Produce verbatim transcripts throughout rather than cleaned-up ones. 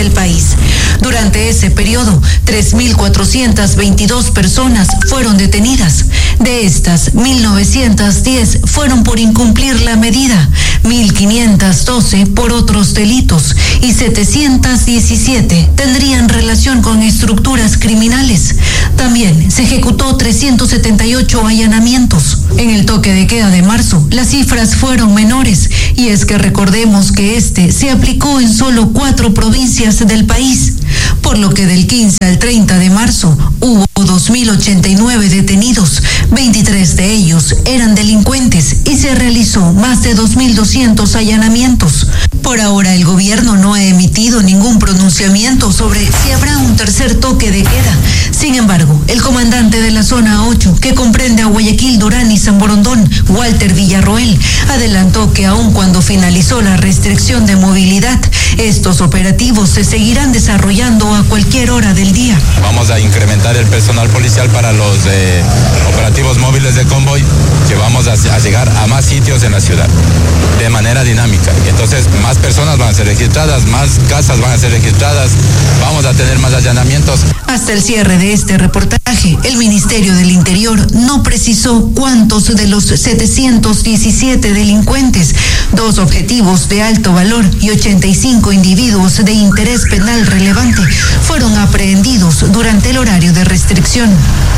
del país. Durante ese periodo, tres mil cuatrocientas veintidós personas fueron detenidas. De estas, mil novecientas diez fueron por incumplir la medida, mil quinientas doce por otros delitos y setecientas diecisiete tendrían relación con estructuras criminales. También se ejecutó trescientos setenta y ocho allanamientos. En el toque de queda de marzo, las cifras fueron menores, y es que recordemos que este se aplicó en solo cuatro provincias del país, por lo que del quince al treinta de marzo hubo dos mil ochenta y nueve detenidos, veintitrés de ellos eran delincuentes y se realizó más de dos mil doscientos allanamientos. Por ahora el gobierno no ha emitido ningún pronunciamiento sobre si habrá un tercer toque de queda. Sin embargo, el comandante de la zona ocho, que comprende a Guayaquil, Durán y San Borondón, Walter Villarroel, adelantó que aun cuando finalizó la restricción de movilidad, estos operativos se seguirán desarrollando a cualquier hora del día. Vamos a incrementar el personal policial para los eh, operativos móviles de convoy, que vamos a, a llegar a más sitios en la ciudad de manera dinámica. Entonces, más personas van a ser registradas, más casas van a ser registradas, vamos a tener más allanamientos. Hasta el cierre de este reportaje, el Ministerio del Interior no precisó cuántos de los setecientos diecisiete delincuentes, dos objetivos de alto valor y ochenta y cinco individuos de interés penal relevante fueron aprehendidos durante el horario de restricción.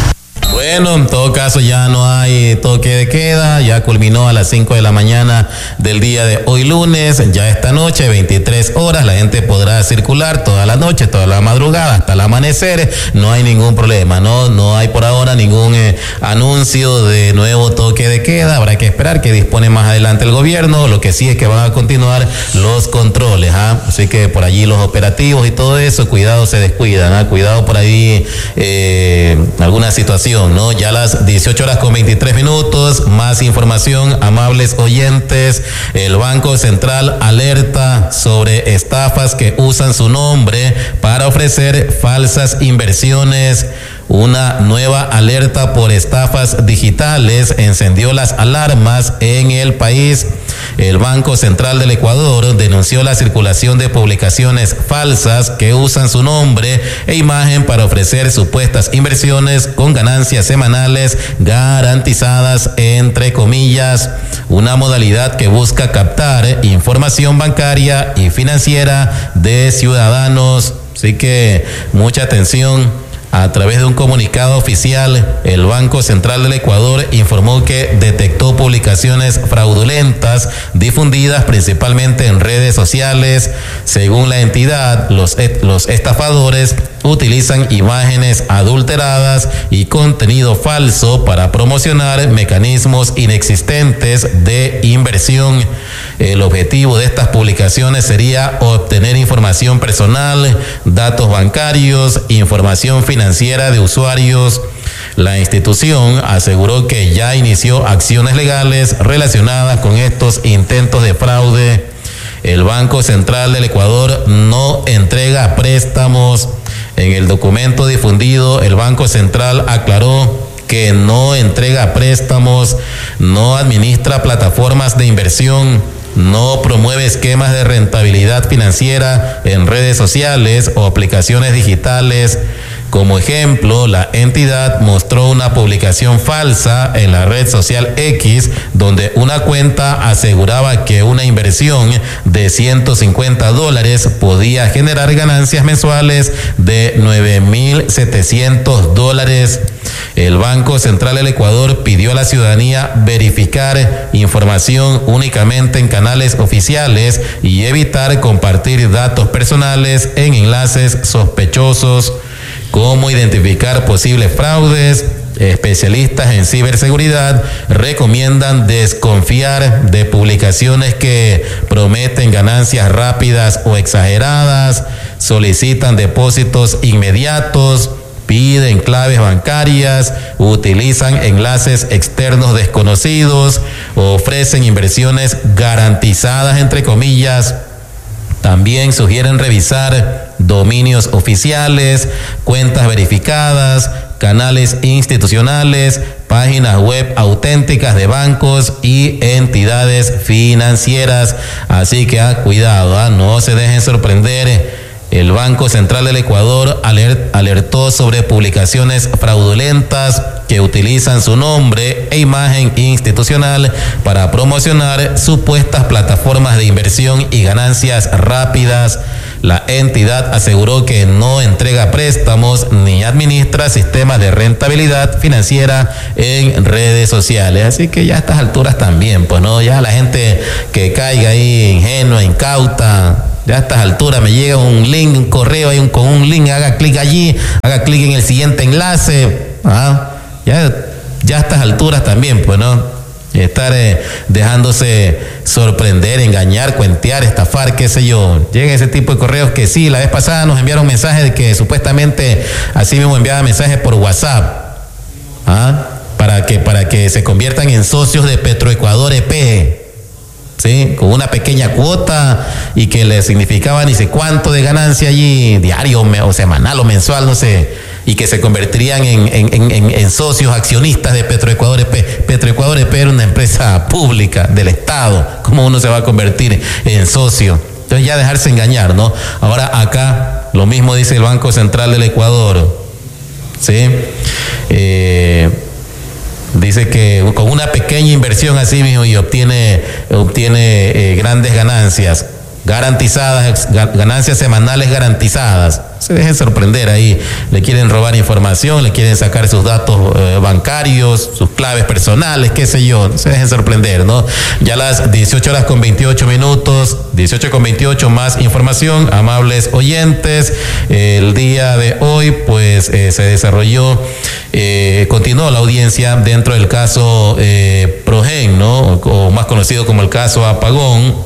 Bueno, en todo caso ya no hay toque de queda, ya culminó a las cinco de la mañana del día de hoy lunes, ya esta noche, veintitrés horas, la gente podrá circular toda la noche, toda la madrugada, hasta el amanecer, no hay ningún problema, no, no hay por ahora ningún eh, anuncio de nuevo toque de queda, habrá que esperar que dispone más adelante el gobierno, lo que sí es que van a continuar los controles, ¿ah? Así que por allí los operativos y todo eso, cuidado se descuidan, ¿ah? Cuidado por ahí eh, alguna situación. ¿No? Ya a las dieciocho horas con veintitrés minutos, más información, amables oyentes. El Banco Central alerta sobre estafas que usan su nombre para ofrecer falsas inversiones. Una nueva alerta por estafas digitales encendió las alarmas en el país. El Banco Central del Ecuador denunció la circulación de publicaciones falsas que usan su nombre e imagen para ofrecer supuestas inversiones con ganancias semanales garantizadas, entre comillas, una modalidad que busca captar información bancaria y financiera de ciudadanos. Así que mucha atención. A través de un comunicado oficial, el Banco Central del Ecuador informó que detectó publicaciones fraudulentas difundidas principalmente en redes sociales. Según la entidad, los, los estafadores utilizan imágenes adulteradas y contenido falso para promocionar mecanismos inexistentes de inversión. El objetivo de estas publicaciones sería obtener información personal, datos bancarios, información financiera de usuarios. La institución aseguró que ya inició acciones legales relacionadas con estos intentos de fraude. El Banco Central del Ecuador no entrega préstamos. En el documento difundido, el Banco Central aclaró que no entrega préstamos, no administra plataformas de inversión, no promueve esquemas de rentabilidad financiera en redes sociales o aplicaciones digitales. Como ejemplo, la entidad mostró una publicación falsa en la red social X, donde una cuenta aseguraba que una inversión de ciento cincuenta dólares podía generar ganancias mensuales de nueve mil setecientos dólares. El Banco Central del Ecuador pidió a la ciudadanía verificar información únicamente en canales oficiales y evitar compartir datos personales en enlaces sospechosos. Cómo identificar posibles fraudes. Especialistas en ciberseguridad recomiendan desconfiar de publicaciones que prometen ganancias rápidas o exageradas, solicitan depósitos inmediatos, piden claves bancarias, utilizan enlaces externos desconocidos, ofrecen inversiones garantizadas, entre comillas. También sugieren revisar dominios oficiales, cuentas verificadas, canales institucionales, páginas web auténticas de bancos y entidades financieras. Así que ah, cuidado, ah, no se dejen sorprender El Banco Central del Ecuador alert, alertó sobre publicaciones fraudulentas que utilizan su nombre e imagen institucional para promocionar supuestas plataformas de inversión y ganancias rápidas. La entidad aseguró que no entrega préstamos ni administra sistemas de rentabilidad financiera en redes sociales. Así que ya a estas alturas también, pues no, ya la gente que caiga ahí ingenua, incauta, ya a estas alturas me llega un link, un correo ahí un, con un link, haga clic allí, haga clic en el siguiente enlace. Ah, ya, ya a estas alturas también, pues no. Estar eh, dejándose sorprender, engañar, cuentear, estafar, qué sé yo. Llega ese tipo de correos que sí, la vez pasada nos enviaron mensajes de que supuestamente así mismo enviaba mensajes por WhatsApp. ¿Ah? Para que, para que se conviertan en socios de Petroecuador E P. ¿Sí? Con una pequeña cuota y que le significaba ni sé cuánto de ganancia allí, diario o semanal o mensual, no sé, y que se convertirían en, en, en, en socios accionistas de Petroecuador E P. Petroecuador E P era una empresa pública del Estado. ¿Cómo uno se va a convertir en socio? Entonces ya dejarse engañar, ¿no? Ahora acá lo mismo dice el Banco Central del Ecuador, ¿sí? Eh... Dice que con una pequeña inversión así mismo y obtiene, obtiene eh, grandes ganancias, garantizadas, ganancias semanales garantizadas. Se dejen sorprender ahí, le quieren robar información, le quieren sacar sus datos eh, bancarios, sus claves personales, qué sé yo, se dejen sorprender, ¿no? Ya a las dieciocho horas con veintiocho minutos, dieciocho con veintiocho, más información, amables oyentes. El día de hoy, pues, eh, se desarrolló, eh, continuó la audiencia dentro del caso eh, Progen, ¿no? O, o más conocido como el caso Apagón.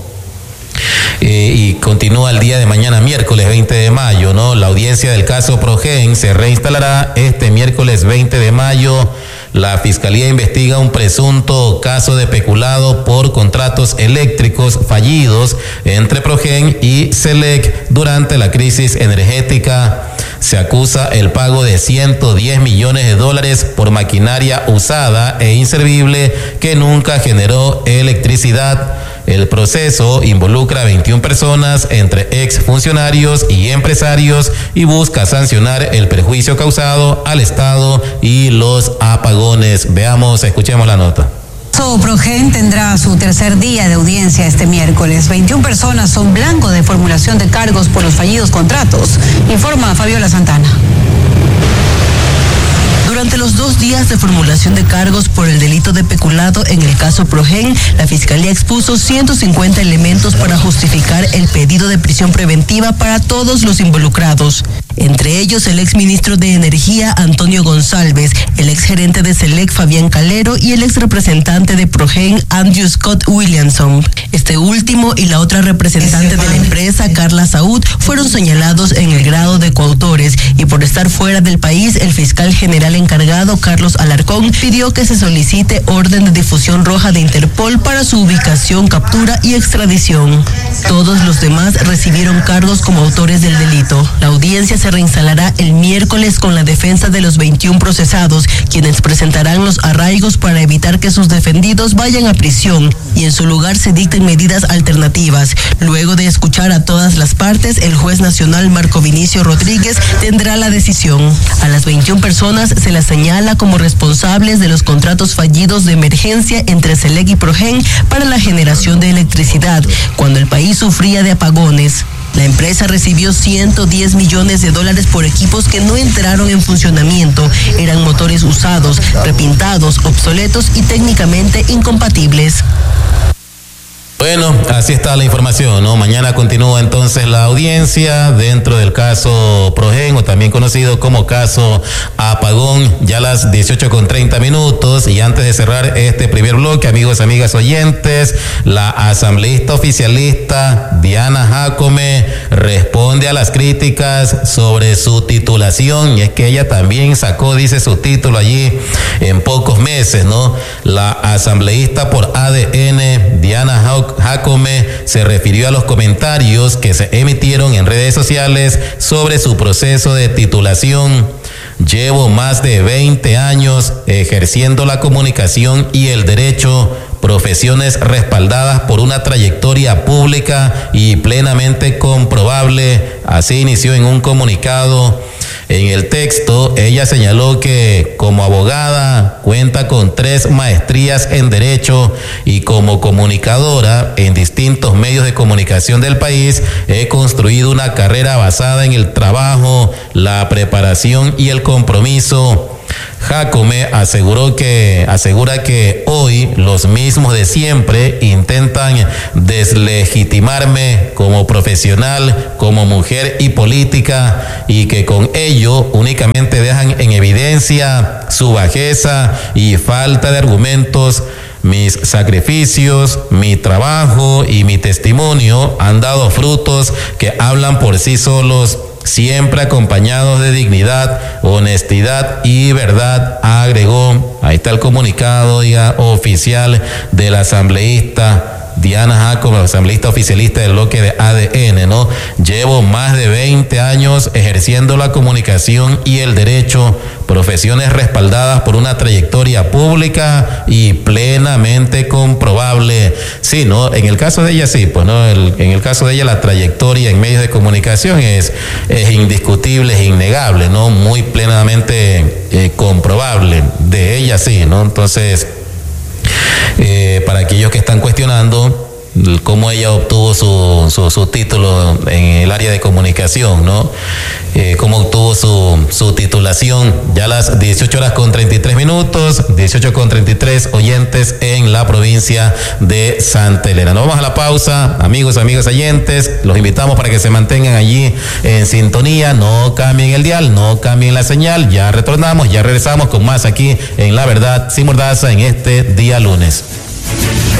Eh, y continúa el día de mañana, miércoles veinte de mayo, ¿no? La audiencia del caso Progen se reinstalará este miércoles veinte de mayo. La Fiscalía investiga un presunto caso de peculado por contratos eléctricos fallidos entre Progen y Selec durante la crisis energética. Se acusa el pago de ciento diez millones de dólares por maquinaria usada e inservible que nunca generó electricidad. El proceso involucra a veintiuna personas entre exfuncionarios y empresarios y busca sancionar el perjuicio causado al Estado y los apagones. Veamos, escuchemos la nota. Progen tendrá su tercer día de audiencia este miércoles. veintiuna personas son blanco de formulación de cargos por los fallidos contratos, informa Fabiola Santana. Durante los dos días de formulación de cargos por el delito de peculado en el caso Progen, la Fiscalía expuso ciento cincuenta elementos para justificar el pedido de prisión preventiva para todos los involucrados. Entre ellos el exministro de Energía Antonio González, el exgerente de Selec Fabián Calero y el exrepresentante de Progen Andrew Scott Williamson. Este último y la otra representante de la empresa, Carla Saúd, fueron señalados en el grado de coautores y por estar fuera del país, el fiscal general encargado, Carlos Alarcón, pidió que se solicite orden de difusión roja de Interpol para su ubicación, captura y extradición. Todos los demás recibieron cargos como autores del delito. La audiencia se reinstalará el miércoles con la defensa de los veintiún procesados, quienes presentarán los arraigos para evitar que sus defendidos vayan a prisión y en su lugar se dicten medidas alternativas. Luego de escuchar a todas las partes, el juez nacional Marco Vinicio Rodríguez tendrá la decisión. A las veintiuna personas se las señala como responsables de los contratos fallidos de emergencia entre Selec y Progen para la generación de electricidad, cuando el país sufría de apagones. La empresa recibió ciento diez millones de dólares por equipos que no entraron en funcionamiento. Eran motores usados, repintados, obsoletos y técnicamente incompatibles. Bueno, así está la información, ¿no? Mañana continúa entonces la audiencia dentro del caso Progen, o también conocido como caso Apagón, ya a las dieciocho con treinta minutos. Y antes de cerrar este primer bloque, amigos y amigas oyentes, la asambleísta oficialista Diana Jácome responde a las críticas sobre su titulación, y es que ella también sacó, dice, su título allí en pocos meses, ¿no? La asambleísta por A D N, Diana Jácome, Jácome se refirió a los comentarios que se emitieron en redes sociales sobre su proceso de titulación. Llevo más de veinte años ejerciendo la comunicación y el derecho. profesiones respaldadas por una trayectoria pública y plenamente comprobable. Así inició en un comunicado. En el texto, ella señaló que como abogada cuenta con tres maestrías en Derecho y como comunicadora en distintos medios de comunicación del país, he construido una carrera basada en el trabajo, la preparación y el compromiso. Jácome aseguró que, asegura que hoy los mismos de siempre intentan deslegitimarme como profesional, como mujer y política, y que con ello únicamente dejan en evidencia su bajeza y falta de argumentos. Mis sacrificios, mi trabajo y mi testimonio han dado frutos que hablan por sí solos, siempre acompañados de dignidad, honestidad y verdad, agregó. Ahí está el comunicado ya oficial del asambleísta Diana Jácome, asambleísta oficialista del bloque de A D N, ¿no? Llevo más de veinte años ejerciendo la comunicación y el derecho, profesiones respaldadas por una trayectoria pública y plenamente comprobable. Sí, ¿no? En el caso de ella sí, pues, ¿no? El, en el caso de ella la trayectoria en medios de comunicación es, es indiscutible, es innegable, ¿no? Muy plenamente eh, comprobable. De ella sí, ¿no? Entonces, Eh, para aquellos que están cuestionando cómo ella obtuvo su, su, su título en el área de comunicación, ¿no? Eh, cómo obtuvo su, su titulación. Ya a las dieciocho horas con treinta y tres minutos, dieciocho con treinta y tres oyentes en la provincia de Santa Elena. Nos vamos a la pausa, amigos, amigos oyentes, los invitamos para que se mantengan allí en sintonía, no cambien el dial, no cambien la señal, ya retornamos, ya regresamos con más aquí en La Verdad Sin Mordaza en este día lunes.